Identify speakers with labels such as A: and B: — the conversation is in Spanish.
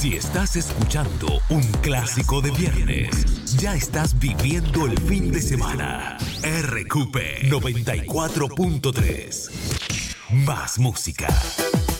A: Si estás escuchando un clásico de viernes, ya estás viviendo el fin de semana. RQP 94.3. Más música.